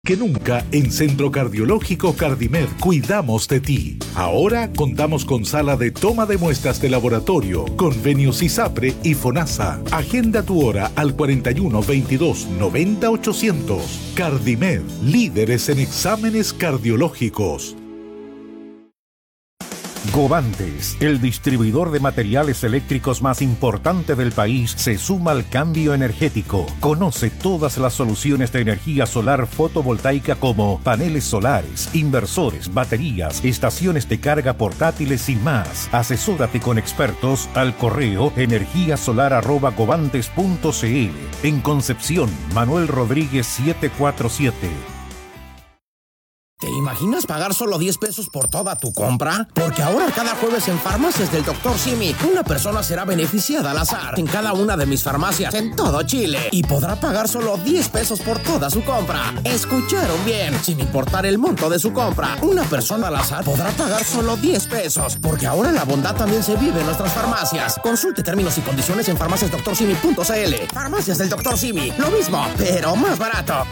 Que nunca en Centro Cardiológico Cardimed cuidamos de ti. Ahora contamos con sala de toma de muestras de laboratorio, convenios ISAPRE y FONASA. Agenda tu hora al 41 22 90 800. Cardimed, líderes en exámenes cardiológicos. Govantes, el distribuidor de materiales eléctricos más importante del país, se suma al cambio energético. Conoce todas las soluciones de energía solar fotovoltaica como paneles solares, inversores, baterías, estaciones de carga portátiles y más. Asesórate con expertos al correo energiasolar@govantes.cl. En Concepción, Manuel Rodríguez 747. ¿Te imaginas pagar solo 10 pesos por toda tu compra? Porque ahora cada jueves en Farmacias del Dr. Simi, una persona será beneficiada al azar en cada una de mis farmacias en todo Chile y podrá pagar solo 10 pesos por toda su compra. ¿Escucharon bien? Sin importar el monto de su compra, una persona al azar podrá pagar solo 10 pesos, porque ahora la bondad también se vive en nuestras farmacias. Consulte términos y condiciones en farmaciasdoctorsimi.cl. Farmacias del Dr. Simi, lo mismo, pero más barato.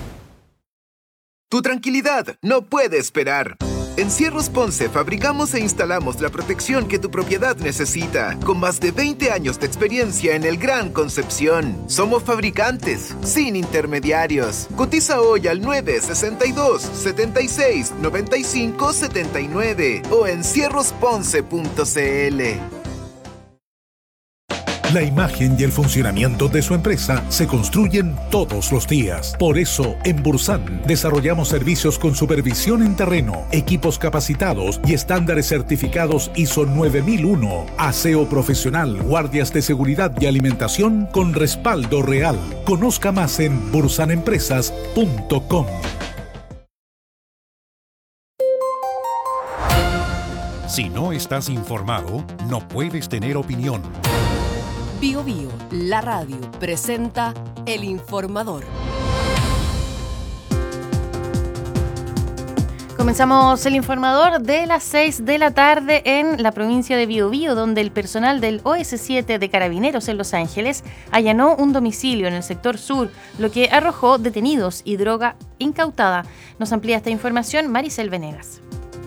Tu tranquilidad no puede esperar. En Cierros Ponce fabricamos e instalamos la protección que tu propiedad necesita, con más de 20 años de experiencia en el Gran Concepción. Somos fabricantes, sin intermediarios. Cotiza hoy al 962 76 95 79 o en cierrosponce.cl. La imagen y el funcionamiento de su empresa se construyen todos los días. Por eso, en Bursan desarrollamos servicios con supervisión en terreno, equipos capacitados y estándares certificados ISO 9001, aseo profesional, guardias de seguridad y alimentación con respaldo real. Conozca más en bursanempresas.com. Si no estás informado, no puedes tener opinión. Bio Bio, la radio, presenta El Informador. Comenzamos El Informador de las 6 de la tarde en la provincia de Biobío, donde el personal del OS7 de Carabineros en Los Ángeles allanó un domicilio en el sector sur, lo que arrojó detenidos y droga incautada. Nos amplía esta información Maricel Venegas.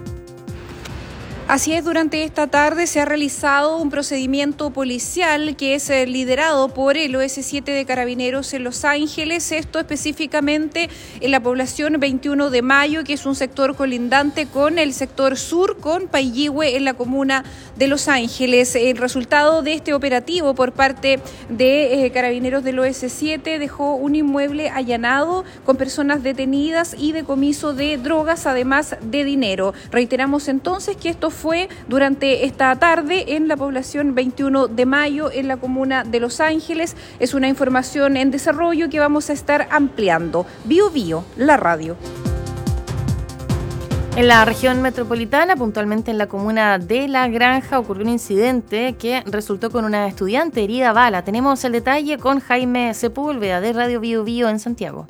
Así es, durante esta tarde se ha realizado un procedimiento policial que es liderado por el OS7 de Carabineros en Los Ángeles, esto específicamente en la población 21 de Mayo, que es un sector colindante con el sector sur, con Paillihue en la comuna de Los Ángeles. El resultado de este operativo por parte de Carabineros del OS7 dejó un inmueble allanado con personas detenidas y decomiso de drogas, además de dinero. Reiteramos entonces que esto fue durante esta tarde en la población 21 de Mayo, en la comuna de Los Ángeles. Es una información en desarrollo que vamos a estar ampliando. Bio Bio, la radio. En la región metropolitana, puntualmente en la comuna de La Granja, ocurrió un incidente que resultó con una estudiante herida a bala. Tenemos el detalle con Jaime Sepúlveda de Radio Bio Bio en Santiago.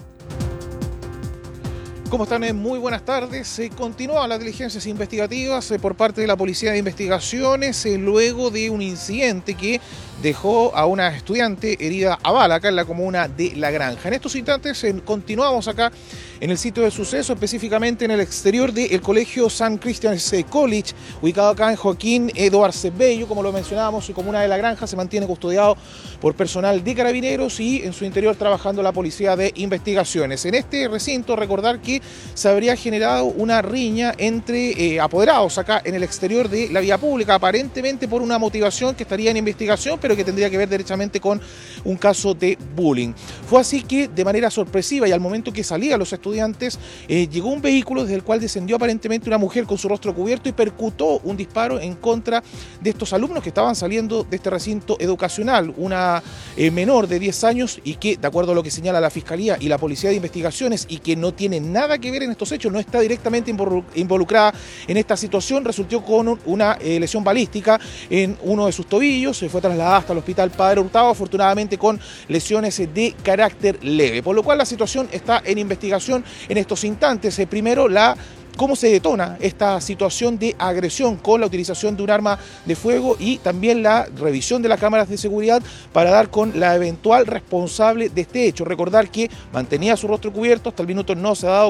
¿Cómo están? Muy buenas tardes. Continúan las diligencias investigativas por parte de la Policía de Investigaciones luego de un incidente que dejó a una estudiante herida a bala acá en la comuna de La Granja. En estos instantes continuamos acá en el sitio del suceso, específicamente en el exterior del Colegio St. Christian's College, ubicado acá en Joaquín Eduardo Bello. Como lo mencionábamos, su comuna de La Granja se mantiene custodiado por personal de Carabineros y en su interior trabajando la Policía de Investigaciones. En este recinto, recordar que se habría generado una riña entre apoderados acá en el exterior de la vía pública, aparentemente por una motivación que estaría en investigación, pero que tendría que ver derechamente con un caso de bullying. Fue así que, de manera sorpresiva y al momento que salían los estudiantes, llegó un vehículo desde el cual descendió aparentemente una mujer con su rostro cubierto y percutó un disparo en contra de estos alumnos que estaban saliendo de este recinto educacional, una menor de 10 años y que, de acuerdo a lo que señala la Fiscalía y la Policía de Investigaciones, y que no tiene nada que ver en estos hechos, no está directamente involucrada en esta situación, resultó con una lesión balística en uno de sus tobillos, se fue trasladada hasta el Hospital Padre Hurtado, afortunadamente con lesiones de carácter leve, por lo cual la situación está en investigación información en estos instantes. Primero, cómo se detona esta situación de agresión con la utilización de un arma de fuego y también la revisión de las cámaras de seguridad para dar con la eventual responsable de este hecho. Recordar que mantenía su rostro cubierto, hasta el minuto no se ha dado